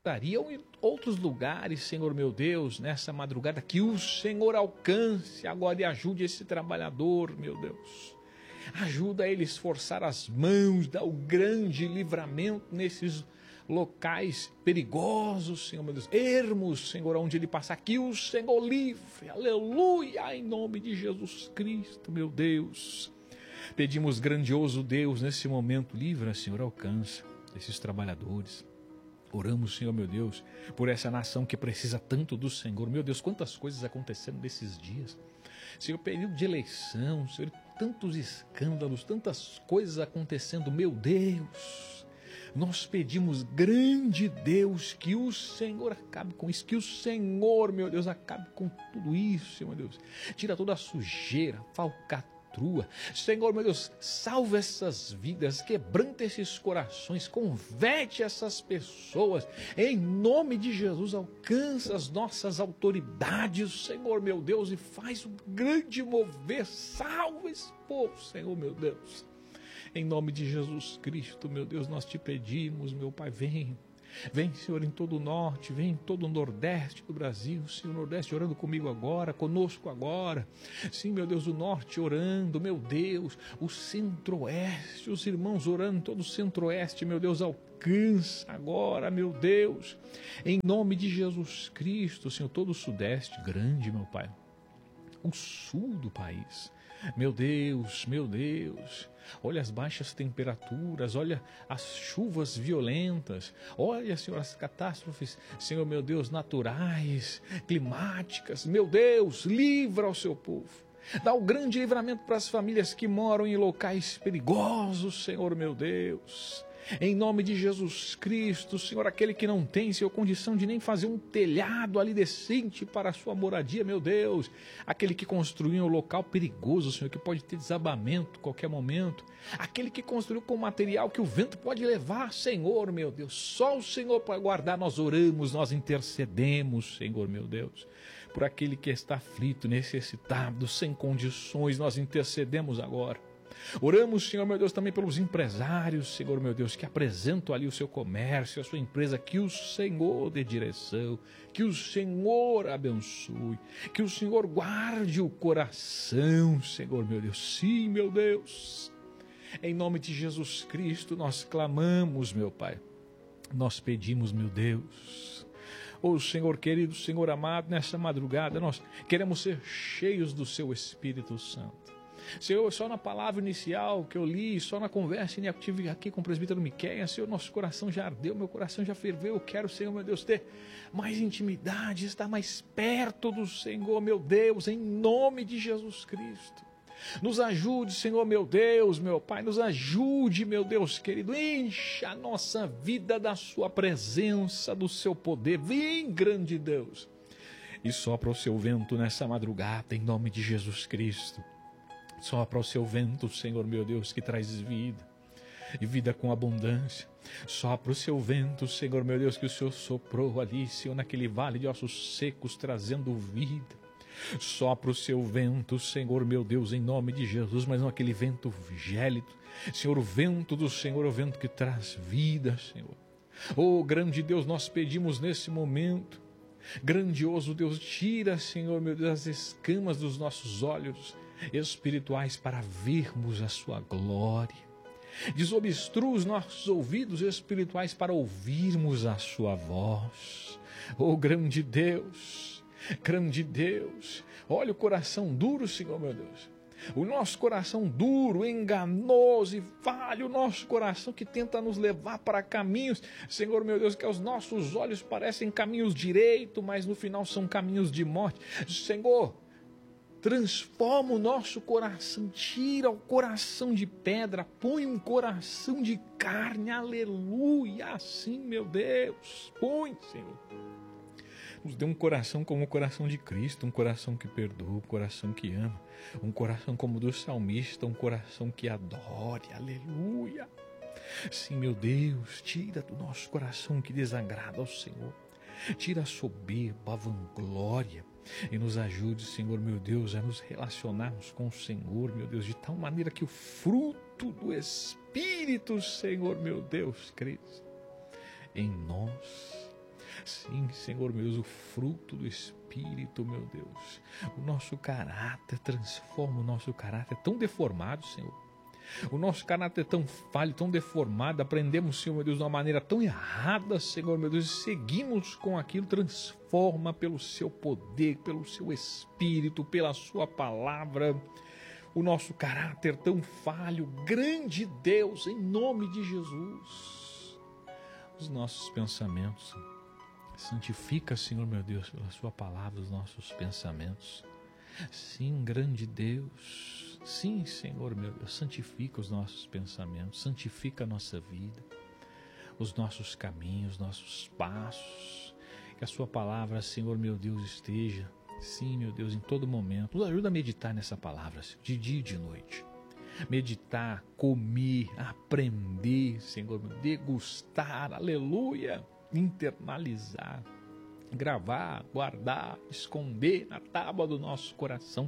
portaria ou em outros lugares, Senhor meu Deus, nessa madrugada, que o Senhor alcance agora e ajude esse trabalhador, meu Deus. Ajuda ele a esforçar as mãos, dá o grande livramento nesses locais perigosos, Senhor meu Deus, ermos, Senhor, onde ele passar, que o Senhor livre, aleluia, em nome de Jesus Cristo, meu Deus. Pedimos, grandioso Deus, nesse momento, livra, Senhor, alcança esses trabalhadores. Oramos, Senhor, meu Deus, por essa nação que precisa tanto do Senhor. Meu Deus, quantas coisas acontecendo nesses dias. Senhor, período de eleição, Senhor, tantos escândalos, tantas coisas acontecendo, meu Deus. Nós pedimos, grande Deus, que o Senhor acabe com isso, que o Senhor, meu Deus, acabe com tudo isso, Senhor, meu Deus. Tira toda a sujeira, falcatrua. Senhor, meu Deus, salva essas vidas, quebranta esses corações, converte essas pessoas, em nome de Jesus, alcança as nossas autoridades, Senhor, meu Deus, e faz um grande mover, salva esse povo, Senhor, meu Deus. Em nome de Jesus Cristo, meu Deus, nós te pedimos, meu Pai, vem. Vem, Senhor, em todo o norte, vem em todo o nordeste do Brasil. Senhor, o nordeste orando comigo agora, conosco agora. Sim, meu Deus, o norte orando, meu Deus, o centro-oeste, os irmãos orando, todo o centro-oeste, meu Deus, alcança agora, meu Deus. Em nome de Jesus Cristo, Senhor, todo o sudeste grande, meu Pai. O sul do país. Meu Deus, olha as baixas temperaturas, olha as chuvas violentas, olha, Senhor, as catástrofes, Senhor, meu Deus, naturais, climáticas, meu Deus, livra o seu povo. Dá o grande livramento para as famílias que moram em locais perigosos, Senhor, meu Deus. Em nome de Jesus Cristo, Senhor, aquele que não tem, Senhor, condição de nem fazer um telhado ali decente para a sua moradia, meu Deus. Aquele que construiu um local perigoso, Senhor, que pode ter desabamento a qualquer momento. Aquele que construiu com material que o vento pode levar, Senhor, meu Deus. Só o Senhor pode guardar, nós oramos, nós intercedemos, Senhor, meu Deus. Por aquele que está aflito, necessitado, sem condições, nós intercedemos agora. Oramos, Senhor, meu Deus, também pelos empresários, Senhor, meu Deus, que apresentam ali o seu comércio, a sua empresa, que o Senhor dê direção, que o Senhor abençoe, que o Senhor guarde o coração, Senhor, meu Deus. Sim, meu Deus. Em nome de Jesus Cristo, nós clamamos, meu Pai. Nós pedimos, meu Deus. Oh, Senhor querido, Senhor amado, nessa madrugada nós queremos ser cheios do seu Espírito Santo. Senhor, só na palavra inicial que eu li, só na conversa que eu tive aqui com o presbítero Miqueias, Senhor, nosso coração já ardeu, meu coração já ferveu. Eu quero, Senhor, meu Deus, ter mais intimidade, estar mais perto do Senhor, meu Deus, em nome de Jesus Cristo. Nos ajude, Senhor, meu Deus, meu Pai, nos ajude, meu Deus querido, encha a nossa vida da sua presença, do seu poder. Vem, grande Deus, e sopra o seu vento nessa madrugada, em nome de Jesus Cristo. Sopra o seu vento, Senhor, meu Deus, que traz vida, e vida com abundância. Sopra o seu vento, Senhor, meu Deus, que o Senhor soprou ali, Senhor, naquele vale de ossos secos, trazendo vida. Sopra o seu vento, Senhor, meu Deus, em nome de Jesus, mas não aquele vento gélido. Senhor, o vento do Senhor é o vento que traz vida, Senhor. Oh, grande Deus, nós pedimos nesse momento, grandioso Deus, tira, Senhor, meu Deus, as escamas dos nossos olhos espirituais para vermos a sua glória. Desobstrua os nossos ouvidos espirituais para ouvirmos a sua voz. Oh, grande Deus, olha o coração duro, Senhor, meu Deus. O nosso coração duro, enganoso e falho, o nosso coração que tenta nos levar para caminhos, Senhor, meu Deus, que aos nossos olhos parecem caminhos direitos, mas no final são caminhos de morte. Senhor, transforma o nosso coração, tira o coração de pedra, põe um coração de carne, aleluia, assim, meu Deus, põe, Senhor. Nos dê um coração como o coração de Cristo, um coração que perdoa, um coração que ama, um coração como o do salmista, um coração que adore, aleluia. Sim, meu Deus, tira do nosso coração que desagrada ao Senhor, tira a soberba, a vanglória, e nos ajude, Senhor, meu Deus, a nos relacionarmos com o Senhor, meu Deus, de tal maneira que o fruto do Espírito, Senhor, meu Deus, cresça em nós. Sim, Senhor meu Deus, o fruto do Espírito, meu Deus. O nosso caráter, transforma o nosso caráter tão deformado, Senhor. O nosso caráter é tão falho, tão deformado, aprendemos, Senhor meu Deus, de uma maneira tão errada, Senhor meu Deus, e seguimos com aquilo. Transforma pelo seu poder, pelo seu Espírito, pela sua palavra, o nosso caráter tão falho. Grande Deus, em nome de Jesus, os nossos pensamentos, santifica, Senhor meu Deus, pela sua palavra, os nossos pensamentos. Sim, grande Deus, sim, Senhor meu Deus, santifica os nossos pensamentos, santifica a nossa vida, os nossos caminhos, nossos passos, que a sua palavra, Senhor meu Deus, esteja, sim, meu Deus, em todo momento. Nos ajuda a meditar nessa palavra, de dia e de noite. Meditar, comer, aprender, Senhor, degustar, aleluia, internalizar, gravar, guardar, esconder na tábua do nosso coração.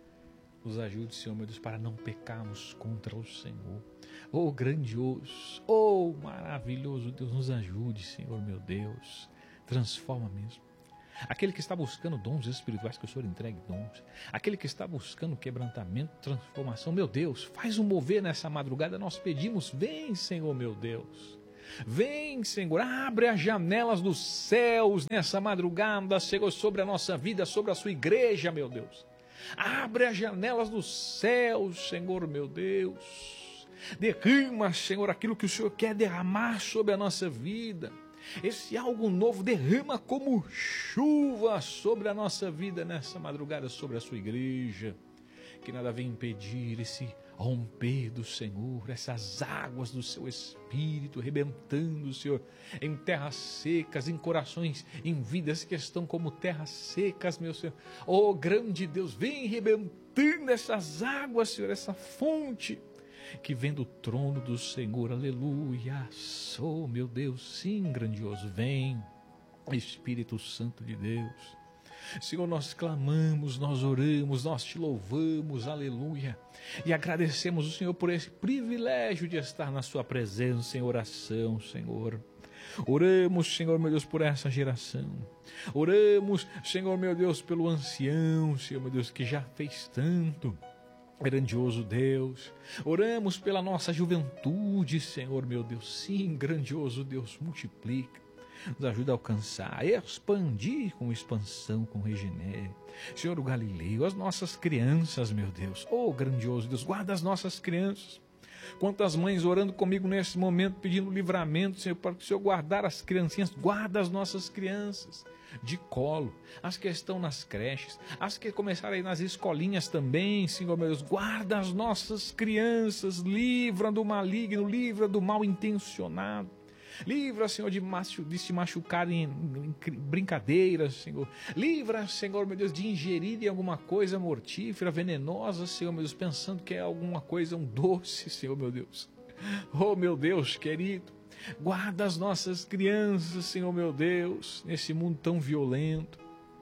Nos ajude, Senhor meu Deus, para não pecarmos contra o Senhor. Oh, grandioso, oh, maravilhoso Deus, nos ajude, Senhor meu Deus. Transforma mesmo. Aquele que está buscando dons espirituais, que o Senhor entregue dons. Aquele que está buscando quebrantamento, transformação, meu Deus, faz um mover nessa madrugada. Nós pedimos, vem, Senhor meu Deus. Vem, Senhor, abre as janelas dos céus nessa madrugada, Senhor, sobre a nossa vida, sobre a sua igreja, meu Deus. Abre as janelas dos céus, Senhor, meu Deus. Derrama, Senhor, aquilo que o Senhor quer derramar sobre a nossa vida. Esse algo novo derrama como chuva sobre a nossa vida nessa madrugada, sobre a sua igreja. Que nada venha impedir esse romper do Senhor, essas águas do seu Espírito rebentando, Senhor, em terras secas, em corações, em vidas que estão como terras secas, meu Senhor. Oh, grande Deus, vem rebentando essas águas, Senhor, essa fonte que vem do trono do Senhor, aleluia. Oh, meu Deus, sim, grandioso, vem, Espírito Santo de Deus. Senhor, nós clamamos, nós oramos, nós te louvamos, aleluia, e agradecemos o Senhor por esse privilégio de estar na sua presença em oração, Senhor. Oramos, Senhor meu Deus, por essa geração. Oramos, Senhor meu Deus, pelo ancião, Senhor meu Deus, que já fez tanto. Grandioso Deus, oramos pela nossa juventude, Senhor meu Deus, sim, grandioso Deus, multiplica, nos ajuda a alcançar, a expandir com expansão, com regenere. Senhor, o Galileu, as nossas crianças, meu Deus, oh grandioso Deus, guarda as nossas crianças. Quantas mães orando comigo nesse momento, pedindo livramento, Senhor, para que o Senhor guardar as criancinhas, guarda as nossas crianças de colo, as que estão nas creches, as que começaram aí nas escolinhas também, Senhor meu Deus, guarda as nossas crianças, livra do maligno, livra do mal intencionado. Livra, Senhor, de se machucar em brincadeiras, Senhor. Livra, Senhor, meu Deus, de ingerir alguma coisa mortífera, venenosa, Senhor, meu Deus, pensando que é alguma coisa, um doce, Senhor, meu Deus. Oh, meu Deus, querido, guarda as nossas crianças, Senhor, meu Deus, nesse mundo tão violento,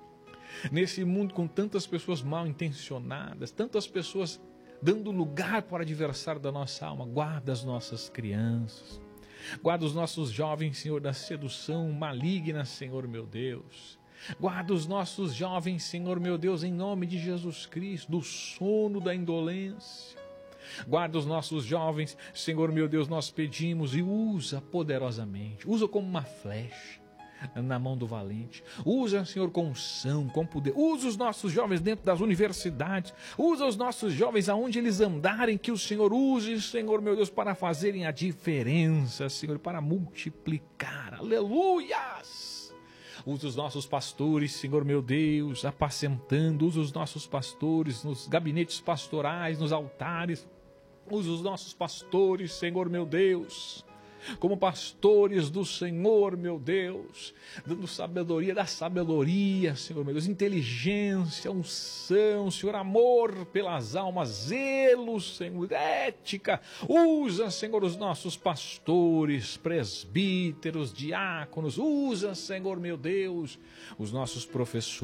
nesse mundo com tantas pessoas mal intencionadas, tantas pessoas dando lugar para o adversário da nossa alma. Guarda as nossas crianças. Guarda os nossos jovens, Senhor, da sedução maligna, Senhor, meu Deus. Guarda os nossos jovens, Senhor, meu Deus, em nome de Jesus Cristo, do sono da indolência. Guarda os nossos jovens, Senhor, meu Deus, nós pedimos, e usa poderosamente, usa como uma flecha na mão do valente. Usa, Senhor, com unção, com poder. Usa os nossos jovens dentro das universidades. Usa os nossos jovens aonde eles andarem, que o Senhor use, Senhor, meu Deus, para fazerem a diferença, Senhor, para multiplicar. Aleluias! Usa os nossos pastores, Senhor, meu Deus, apacentando. Usa os nossos pastores nos gabinetes pastorais, nos altares. Usa os nossos pastores, Senhor, meu Deus, como pastores do Senhor, meu Deus, dando sabedoria, da sabedoria, Senhor, meu Deus, inteligência, unção, Senhor, amor pelas almas, zelo, Senhor, ética. Usa, Senhor, os nossos pastores, presbíteros, diáconos. Usa, Senhor, meu Deus, os nossos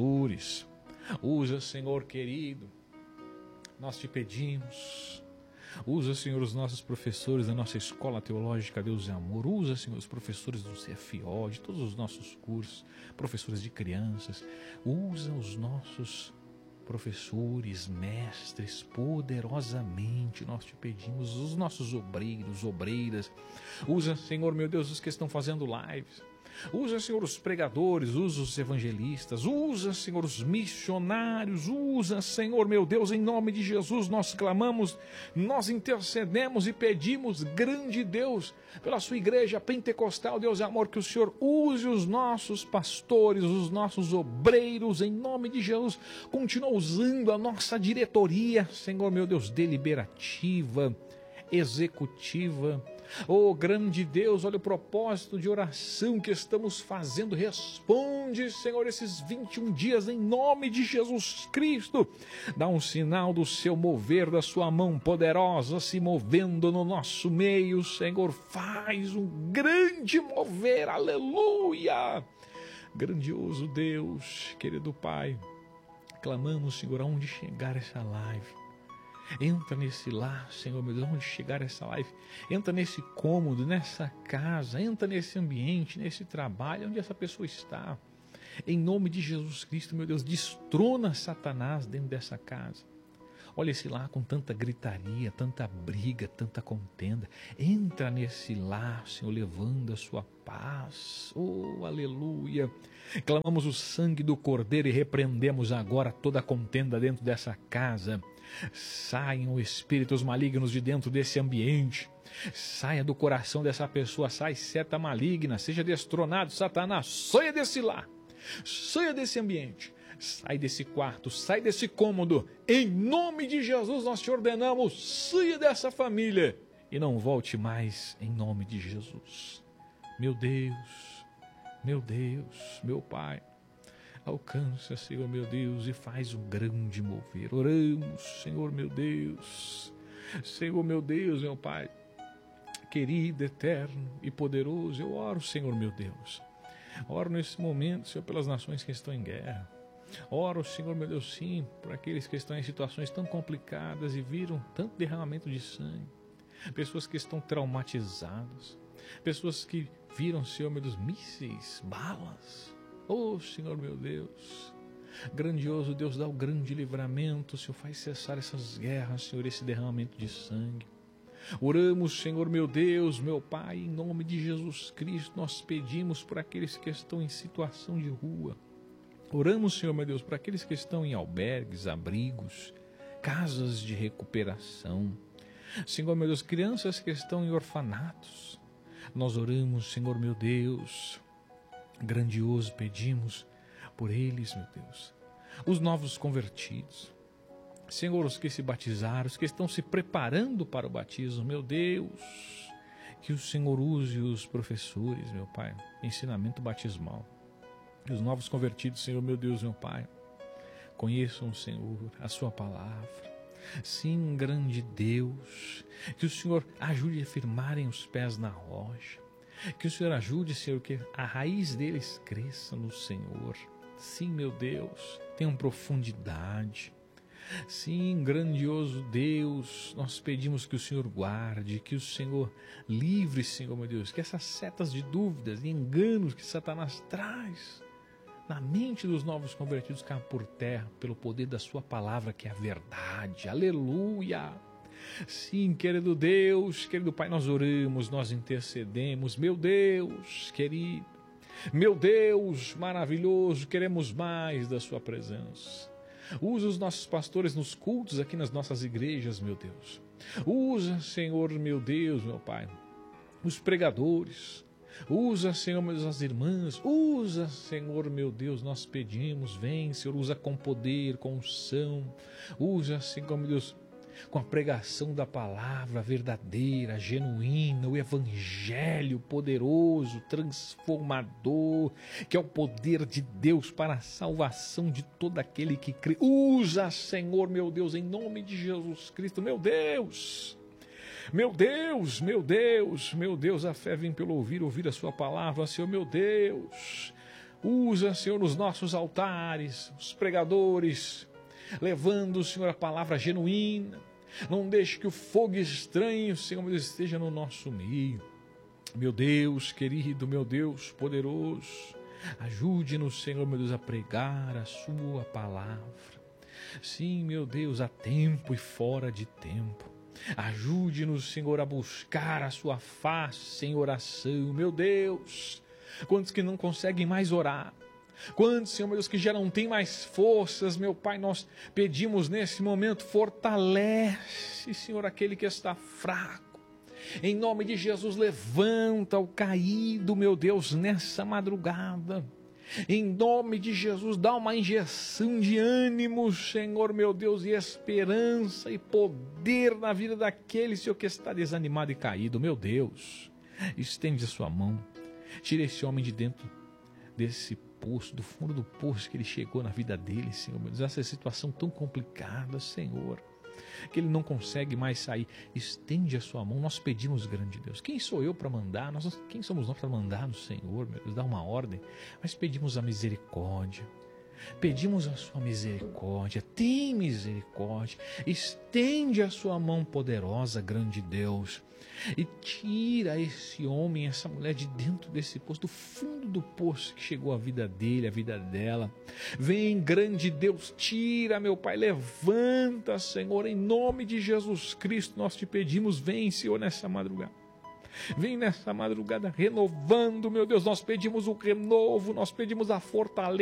professores. Usa, Senhor querido, nós te pedimos. Usa, Senhor, os nossos professores da nossa escola teológica Deus e Amor. Usa, Senhor, os professores do CFO, de todos os nossos cursos, professores de crianças. Usa os nossos professores, mestres, poderosamente, nós te pedimos, os nossos obreiros, obreiras. Usa, Senhor, meu Deus, os que estão fazendo lives. Usa, Senhor, os pregadores, usa os evangelistas, usa, Senhor, os missionários, usa, Senhor, meu Deus, em nome de Jesus, nós clamamos, nós intercedemos e pedimos, grande Deus, pela sua igreja pentecostal, Deus é amor, que o Senhor use os nossos pastores, os nossos obreiros, em nome de Jesus, continua usando a nossa diretoria, Senhor, meu Deus, deliberativa, executiva. Oh, grande Deus, olha o propósito de oração que estamos fazendo. Responde, Senhor, esses 21 dias em nome de Jesus Cristo. Dá um sinal do seu mover, da sua mão poderosa se movendo no nosso meio, Senhor. Faz um grande mover, aleluia. Grandioso Deus, querido Pai, clamamos, Senhor, aonde chegar essa live. Entra nesse lar, Senhor, meu Deus, onde chegar essa live. Entra nesse cômodo, nessa casa, entra nesse ambiente, nesse trabalho, onde essa pessoa está. Em nome de Jesus Cristo, meu Deus, destrona Satanás dentro dessa casa. Olha esse lar com tanta gritaria, tanta briga, tanta contenda. Entra nesse lar, Senhor, levando a sua paz. Oh, aleluia. Clamamos o sangue do Cordeiro e repreendemos agora toda a contenda dentro dessa casa. Saiam espíritos malignos de dentro desse ambiente. Saia do coração dessa pessoa, sai seta maligna, seja destronado, Satanás, saia desse lar, saia desse ambiente, sai desse quarto, sai desse cômodo, em nome de Jesus nós te ordenamos, saia dessa família e não volte mais, em nome de Jesus. Meu Deus, meu Pai, alcança, Senhor, meu Deus, e faz um grande mover. Oramos, Senhor, meu Deus, meu Pai, querido, eterno e poderoso, eu oro, Senhor, meu Deus. Oro nesse momento, Senhor, pelas nações que estão em guerra. Oro, Senhor, meu Deus, sim, por aqueles que estão em situações tão complicadas e viram tanto derramamento de sangue. Pessoas que estão traumatizadas. Pessoas que viram, Senhor, meu Deus, mísseis, balas. Oh, Senhor, meu Deus, grandioso Deus, dá o grande livramento, Senhor, faz cessar essas guerras, Senhor, esse derramamento de sangue. Oramos, Senhor, meu Deus, meu Pai, em nome de Jesus Cristo, nós pedimos por aqueles que estão em situação de rua. Oramos, Senhor, meu Deus, por aqueles que estão em albergues, abrigos, casas de recuperação. Senhor, meu Deus, crianças que estão em orfanatos. Nós oramos, Senhor, meu Deus, grandioso, pedimos por eles, meu Deus, os novos convertidos, Senhor, os que se batizaram, os que estão se preparando para o batismo, meu Deus, que o Senhor use os professores, meu Pai, ensinamento batismal, e os novos convertidos, Senhor, meu Deus, meu Pai, conheçam, Senhor, a sua palavra. Sim, grande Deus, que o Senhor ajude a firmarem os pés na rocha. Que o Senhor ajude, Senhor, que a raiz deles cresça no Senhor. Sim, meu Deus, tenham profundidade. Sim, grandioso Deus, nós pedimos que o Senhor guarde, que o Senhor livre, Senhor, meu Deus, que essas setas de dúvidas e enganos que Satanás traz na mente dos novos convertidos caiam por terra pelo poder da sua palavra, que é a verdade. Aleluia! Sim, querido Deus, querido Pai, nós oramos, nós intercedemos, meu Deus, querido, meu Deus maravilhoso, queremos mais da sua presença. Usa os nossos pastores nos cultos aqui nas nossas igrejas, meu Deus. Usa, Senhor, meu Deus, meu Pai, os pregadores. Usa, Senhor, meu Deus, as irmãs. Usa, Senhor, meu Deus, nós pedimos. Vem, Senhor, usa com poder, com unção. Usa, Senhor, meu Deus, com a pregação da palavra verdadeira, genuína, o evangelho poderoso, transformador, que é o poder de Deus para a salvação de todo aquele que crê. Usa, Senhor, meu Deus, em nome de Jesus Cristo, meu Deus. Meu Deus, meu Deus, meu Deus, a fé vem pelo ouvir a sua palavra, Senhor, meu Deus. Usa, Senhor, nos nossos altares, os pregadores, levando, Senhor, a palavra genuína, Não deixe que o fogo estranho, Senhor, meu Deus, esteja no nosso meio. Meu Deus querido, meu Deus poderoso, ajude-nos, Senhor, meu Deus, a pregar a sua palavra. Sim, meu Deus, a tempo e fora de tempo. Ajude-nos, Senhor, a buscar a sua face em oração. Meu Deus, quantos que não conseguem mais orar? Quantos, Senhor, meu Deus, que já não tem mais forças, meu Pai, nós pedimos nesse momento, fortalece, Senhor, aquele que está fraco. Em nome de Jesus, levanta o caído, meu Deus, nessa madrugada. Em nome de Jesus, dá uma injeção de ânimo, Senhor, meu Deus, e esperança e poder na vida daquele, Senhor, que está desanimado e caído. Meu Deus, estende a sua mão, tira esse homem de dentro desse poço, do fundo do poço que ele chegou na vida dele, Senhor, meu Deus, essa situação tão complicada, Senhor, que ele não consegue mais sair. Estende a sua mão, nós pedimos, grande Deus. Quem sou eu para mandar? Quem somos nós para mandar no Senhor, meu Deus, dar uma ordem? Mas pedimos a misericórdia. Pedimos a sua misericórdia, tem misericórdia, estende a sua mão poderosa, grande Deus, e tira esse homem, essa mulher de dentro desse poço, do fundo do poço que chegou a vida dele, a vida dela. Vem, grande Deus, tira, meu Pai, levanta, Senhor, em nome de Jesus Cristo, nós te pedimos, vem, Senhor, nessa madrugada. Vem nessa madrugada renovando, meu Deus, nós pedimos o renovo, nós pedimos a fortaleza.